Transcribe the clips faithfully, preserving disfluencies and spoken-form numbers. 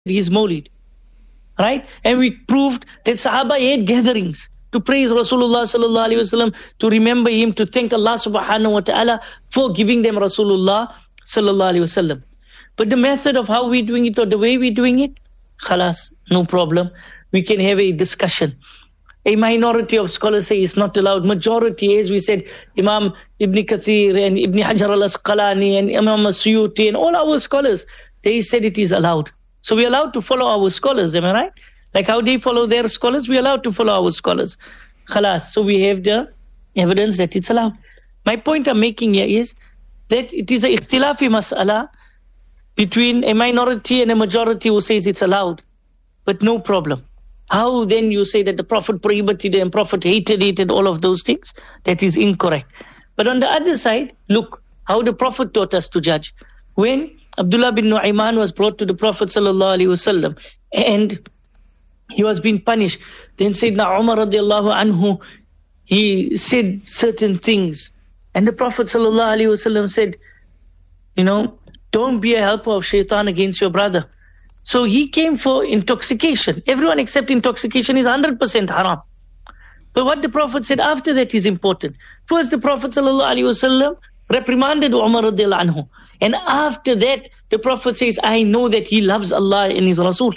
his Mawlid. Right? And we proved that Sahaba had gatherings to praise Rasulullah sallallahu alaihi wasallam, to remember him, to thank Allah subhanahu wa ta'ala for giving them Rasulullah sallallahu alaihi wasallam. But the method of how we're doing it or the way we're doing it, khalas, no problem. We can have a discussion. A minority of scholars say it's not allowed. Majority, as we said, Imam Ibn Kathir and Ibn Hajar al-Asqalani and Imam As-Suyuti and all our scholars, they said it is allowed. So we're allowed to follow our scholars, am I right? Like how they follow their scholars, we're allowed to follow our scholars. Khalas, so we have the evidence that it's allowed. My point I'm making here is that it is a ikhtilafi mas'ala between a minority and a majority who says it's allowed, but no problem. How then you say that the Prophet prohibited it and Prophet hated it and all of those things? That is incorrect. But on the other side, look how the Prophet taught us to judge. When Abdullah bin Nu'ayman was brought to the Prophet sallallahu alaihi wasallam and he was being punished, then Sayyidina Umar radiallahu anhu, he said certain things. And the Prophet sallallahu alaihi wasallam said, you know, don't be a helper of shaitan against your brother. So he came for intoxication. Everyone except intoxication is one hundred percent haram. But what the Prophet said after that is important. First, the Prophet ﷺ reprimanded Umar radiallahu anhu. And after that, the Prophet says, I know that he loves Allah and His Rasul.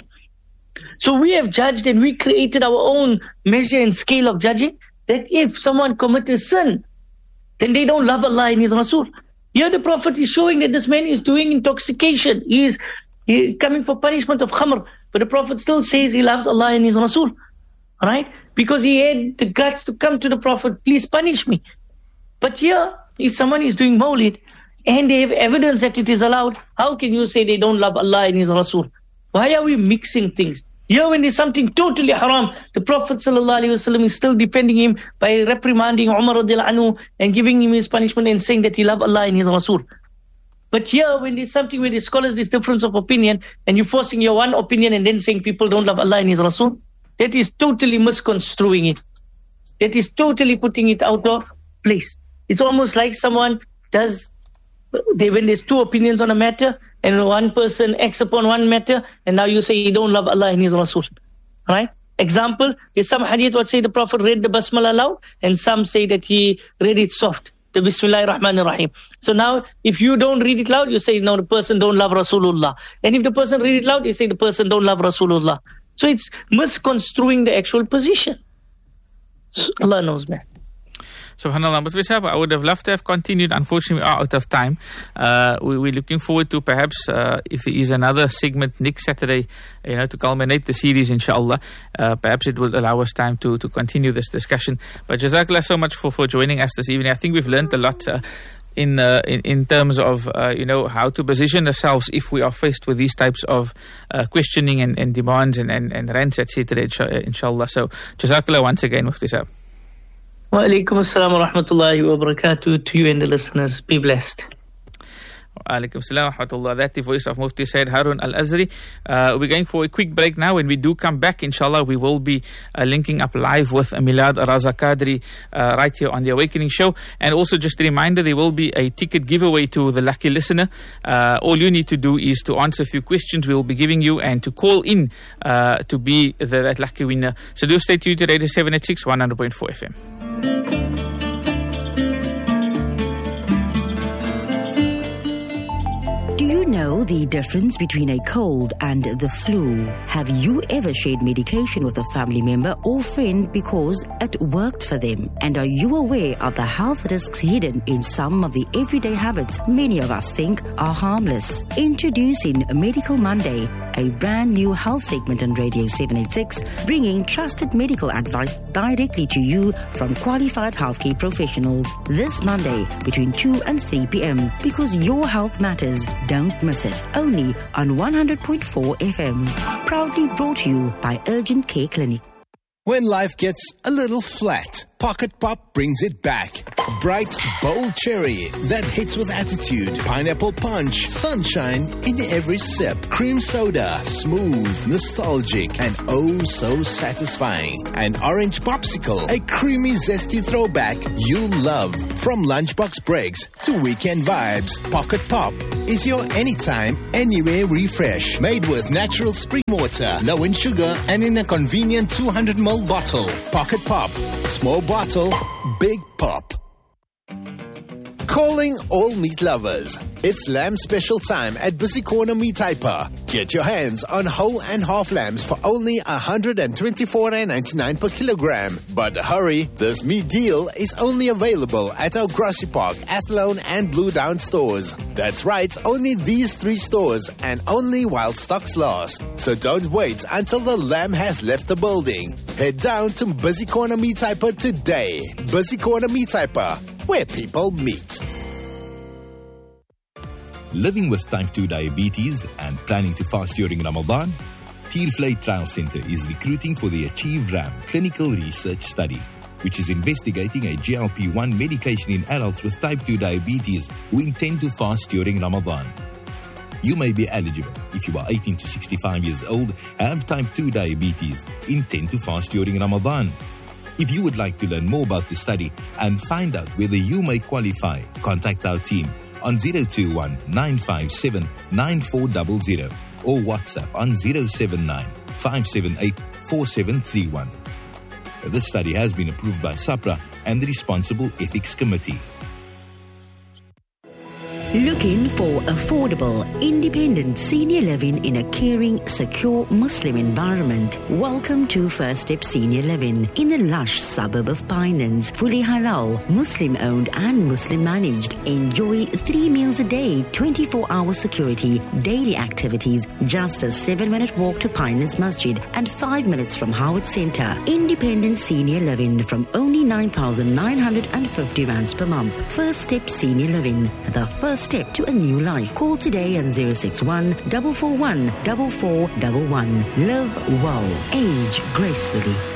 So we have judged and we created our own measure and scale of judging, that if someone commits a sin, then they don't love Allah and His Rasul. Here the Prophet is showing that this man is doing intoxication. He is He coming for punishment of khamr, but the Prophet still says he loves Allah and His Rasul, right? Because he had the guts to come to the Prophet, please punish me. But here, if someone is doing Mawlid and they have evidence that it is allowed, how can you say they don't love Allah and His Rasul? Why are we mixing things? Here when there's something totally haram, the Prophet ﷺ is still defending him by reprimanding Umar radiallahu anhu and giving him his punishment and saying that he loves Allah and His Rasul. But here, when there's something where the scholars, there's difference of opinion, and you're forcing your one opinion and then saying people don't love Allah and His Rasul, that is totally misconstruing it. That is totally putting it out of place. It's almost like someone does, they, when there's two opinions on a matter, and one person acts upon one matter, and now you say you don't love Allah and His Rasul. Right? Example, there's some hadith what say the Prophet read the Basmala loud, and some say that he read it soft. The Bismillahir Rahmanir Rahim. So now, if you don't read it loud, you say, no, the person don't love Rasulullah. And if the person read it loud, you say the person don't love Rasulullah. So it's misconstruing the actual position. Allah knows, man. SubhanAllah. But Wissab, I would have loved to have continued. Unfortunately, we are out of time. Uh, we, we're looking forward to perhaps, uh, if there is another segment next Saturday, you know, to culminate the series, inshallah. Uh, perhaps it will allow us time to, to continue this discussion. But Jazakallah so much for, for joining us this evening. I think we've learned a lot uh, in, uh, in in terms of, uh, you know, how to position ourselves if we are faced with these types of uh, questioning and, and demands and, and, and rants, et cetera, inshallah. So, Jazakallah once again, Mufti Sahab. Wa alaikum assalam wa rahmatullahi wa barakatuh to you and the listeners. Be blessed. Wa alaikum assalam wa rahmatullah. That's the voice of Mufti Sayyid Harun Al-Azhari. Uh, we're going for a quick break now. When we do come back, inshallah, we will be uh, linking up live with Milad Raza Qadri uh, right here on The Awakening Show. And also just a reminder, there will be a ticket giveaway to the lucky listener. Uh, all you need to do is to answer a few questions we will be giving you and to call in uh, to be the, that lucky winner. So do stay tuned to Radio seven eighty-six, one hundred point four F M. Do you know the difference between a cold and the flu? Have you ever shared medication with a family member or friend because it worked for them? And are you aware of the health risks hidden in some of the everyday habits many of us think are harmless? Introducing Medical Monday, a brand new health segment on Radio seven eighty-six, bringing trusted medical advice directly to you from qualified healthcare professionals. This Monday between two and three p.m. because your health matters. Don't miss it. Only on one hundred point four F M. Proudly brought to you by Urgent Care Clinic. When life gets a little flat, Pocket Pop brings it back. Bright, bold cherry that hits with attitude. Pineapple punch, sunshine in every sip. Cream soda, smooth, nostalgic, and oh so satisfying. An orange popsicle, a creamy, zesty throwback you'll love. From lunchbox breaks to weekend vibes, Pocket Pop is your anytime, anywhere refresh. Made with natural spring water, low in sugar, and in a convenient two hundred milliliter bottle. Pocket Pop. Small bottle, big pop. Calling all meat lovers. It's lamb special time at Busy Corner Meat Hyper. Get your hands on whole and half lambs for only one hundred twenty-four dollars and ninety-nine cents per kilogram. But hurry, this meat deal is only available at our Grassy Park, Athlone and Blue Down stores. That's right, only these three stores and only while stocks last. So don't wait until the lamb has left the building. Head down to Busy Corner Meat Hyper today. Busy Corner Meat Hyper, where people meet. Living with type two diabetes and planning to fast during Ramadan? Teelvlei Trial Center is recruiting for the Achieve RAM clinical research study, which is investigating a G L P one medication in adults with type two diabetes who intend to fast during Ramadan. You may be eligible if you are eighteen to sixty-five years old, have type two diabetes, intend to fast during Ramadan. If you would like to learn more about the study and find out whether you may qualify, contact our team on zero two one, nine five seven, nine four zero zero or WhatsApp on zero seven nine, five seven eight, four seven three one. This study has been approved by SAPRA and the Responsible Ethics Committee. Looking for affordable, independent senior living in a caring, secure Muslim environment? Welcome to First Step Senior Living in the lush suburb of Pinelands. Fully halal, Muslim owned and Muslim managed. Enjoy three meals a day, twenty-four hour security, daily activities, just a seven minute walk to Pinelands Masjid and five minutes from Howard Centre. Independent senior living from only nine thousand nine hundred fifty rands per month. First Step Senior Living, the first step to a new life. Call today on zero six one, four four one, four four one one. Live well. Age gracefully.